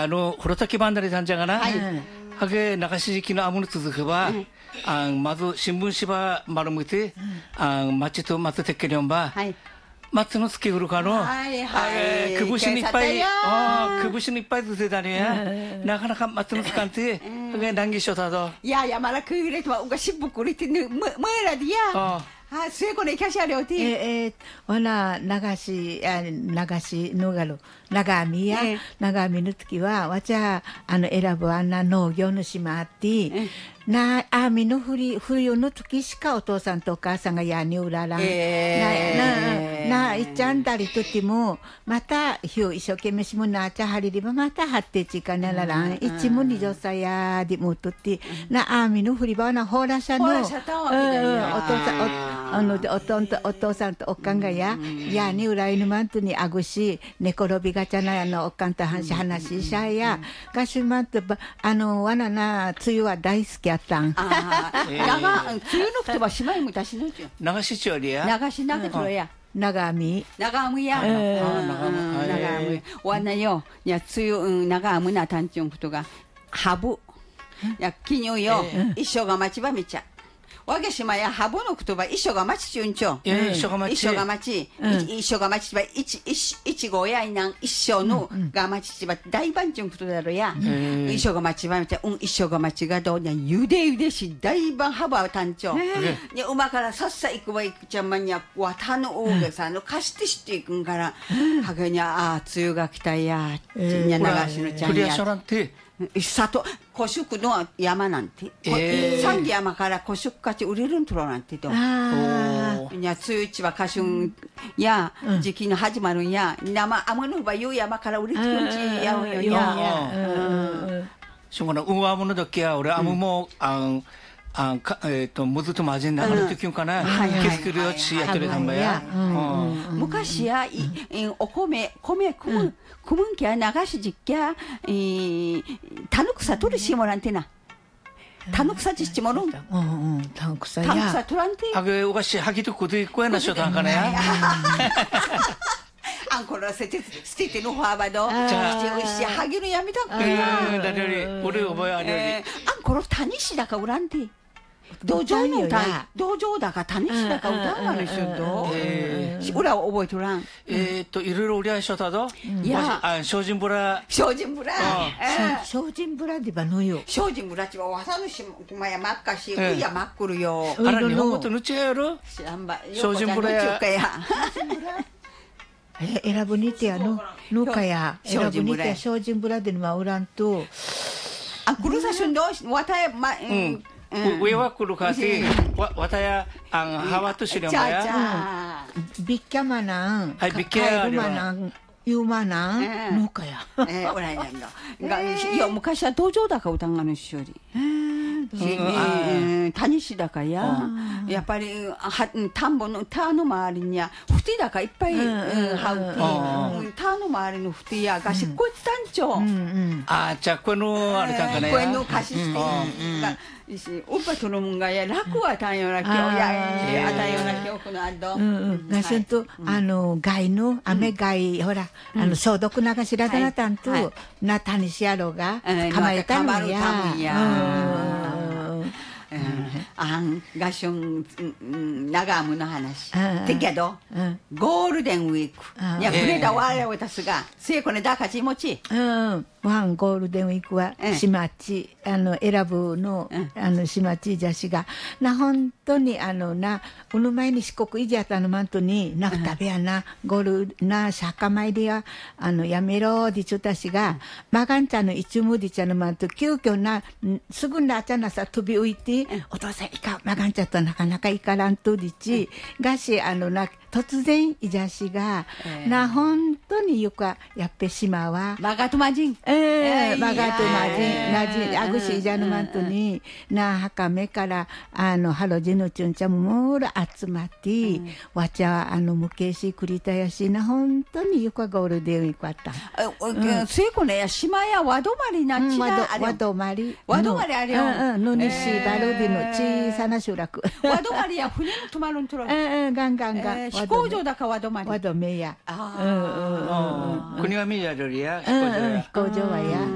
호로타키 반달이 단장하나 하게 나가시기는 아무나 듣어봐 마도 신문시바 말을 못해 마치도 마트 택게련바 마트는 스키으로 가노 그부신 이빠이 그부신 이빠이도 대단해 나가나가 마트는 스칸테 하게 남기셔다도 야야 말아 그래도 우가 10분 끓이지 뭐라디야 수혜권에 캐시하려 어디 워낙 나가시 노가로 나가미야 나가미는 특히와 와자選ぶ 農業主もあってなあみの冬の時しかお父さんとお母さんが屋根裏らいっちゃんだりとってもまた一生懸命しもなちゃはりりばまたはってちかなららん一も二女さやでもとってなあみの冬場なほらさのお父さんとおっかんがや屋根裏犬マントにあぐし寝転びがちゃなやのおっかんと話ししゃやがしまんとわなな梅雨は大好きやったん梅雨のことはしまいも出しのじゃ流しちょりや流しなけとろや長編みやわなよいや梅雨長編みな単純ことがハブや記入よ一生が待ちばみちゃわげしまやハブの言葉一生が待ちちゅうんちょ一生が待ちば一号やいなん一生のが待ちば大番ちゅんことだろや一生が待ちばみちゃ一生が待ちがどうにゃゆでし大番ハブは単調に馬からさっさ行くわ行くちゃまにゃわたの大げさの貸してしていくんからはげにゃ梅雨が来たやにゃ流しのちゃんや里古宿の山なんて三木山から古宿かち売れるんとろなんてといや梅雨市は歌春や時期の始まるんや生天のばいう山から売れてくるんちやおよやそこの上物時は俺あむももずとまじんなる時かな気づくるよちやってるたんばや昔やお米くむんきゃ流しじっきゃたぬくさ取りしもらんてなたぬくさじっちもろんたぬくさ取らんてあげおかしはぎとこでこやなしょたんかなやあんこら捨ててのファーバドはぎのやめたく俺覚えあるよりあんこら谷しだか売らんて道場だか谷しだか歌うがるしょと裏を覚えとらんいろいろ売り合いしょたぞ精進ブラでばのよ精進ブラちはわさぬしまやまっかしうやまっくるよあら日本語とぬちやろ精進ブラや選ぶにてやのかや選ぶにてや精進ブラでのま売らんとくるさしゅんどわたや上は来るかし、わたや、ハワとしりょんばや。 ビッキャマナン、 ビッキャマナン、ユーマナン、のかや。 おらいなんだ。いや、昔は道場だか歌がのしより。谷市だかや、やっぱり田んぼの田の周りにはふてだかいっぱいはうて、田の周りのふてやがしっこいたんちょ。 じゃあこのあれたんかね。 この貸ししておっぱとのもんがや楽はたんよな今日やあたんよな今日このあど。 がすんと害の雨害ほら消毒流しらだなたんとなたにしやろが構えたのや。 ガション長雨の話てけどゴールデンウィークいやくれたわれわたすがせいこねだかちもちワンゴールデンウィークはしまち選ぶのしまちじゃしが本当になこの前に四国いじゃったのマントになく食べやなゴールな釈迦参りややめろでちょたしがマガンちゃんの一無でちゃのマント急遽なすぐなちゃなさ飛び浮いてお父さんいかマガンちゃんとなかなかいからんとでちがしな突然いじゃしが本当によくやっぺしまはマガトマジンマガトマジンなじあぐしいじゃのマントにはかめからハロジのちゅんちゃんもろ集まってわちゃむけしくりたやし本当によくゴールデンウィークあったせいこねや島やわどまりなちなわどまりあれよのにしばるでの小さな集落わどまりや船も止まるんとろガン飛行場だかわどまりわどめや国はみやるりや飛行場はや